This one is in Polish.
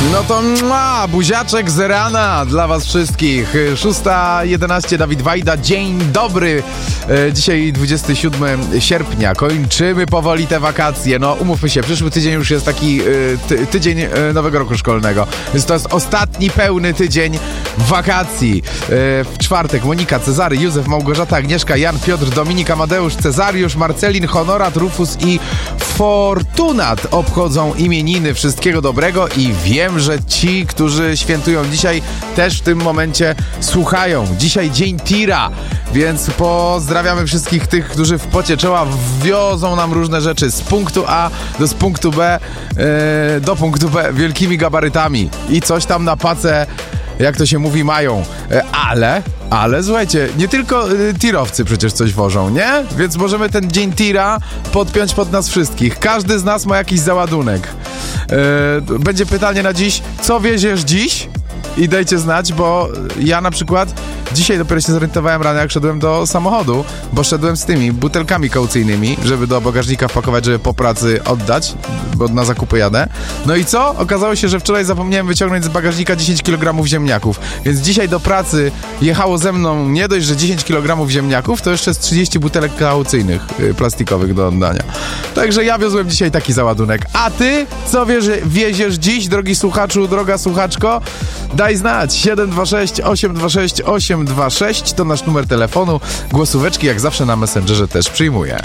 No to buziaczek z rana dla was wszystkich. 6:11, Dawid Wajda, dzień dobry. Dzisiaj 27 sierpnia, kończymy powoli te wakacje. No umówmy się, przyszły tydzień już jest taki tydzień nowego roku szkolnego. Więc to jest ostatni pełny tydzień wakacji. W czwartek Monika, Cezary, Józef, Małgorzata, Agnieszka, Jan, Piotr, Dominik, Amadeusz, Cezariusz, Marcelin, Honorat, Rufus i Fortunat obchodzą imieniny. Wszystkiego dobrego i wiem, że ci, którzy świętują dzisiaj, też w tym momencie słuchają. Dzisiaj dzień tira, więc pozdrawiamy wszystkich tych, którzy w pocie czoła wiozą nam różne rzeczy z punktu A do punktu B, do punktu B wielkimi gabarytami i coś tam na pacę, jak to się mówi, mają. Ale słuchajcie, nie tylko tirowcy przecież coś wożą, nie? Więc możemy ten dzień tira podpiąć pod nas wszystkich. Każdy z nas ma jakiś załadunek. Będzie pytanie na dziś, co wieziesz dziś? I dajcie znać, bo ja na przykład dzisiaj dopiero się zorientowałem rano, jak szedłem do samochodu, bo szedłem z tymi butelkami kaucyjnymi, żeby do bagażnika wpakować, żeby po pracy oddać, bo na zakupy jadę. No i co? Okazało się, że wczoraj zapomniałem wyciągnąć z bagażnika 10 kg ziemniaków, więc dzisiaj do pracy jechało ze mną nie dość, że 10 kg ziemniaków, to jeszcze z 30 butelek kaucyjnych, plastikowych do oddania. Także ja wiozłem dzisiaj taki załadunek. A ty co wieziesz dziś, drogi słuchaczu, droga słuchaczko? Daj znać. 726 826 826 to nasz numer telefonu. Głosóweczki jak zawsze na Messengerze też przyjmuję.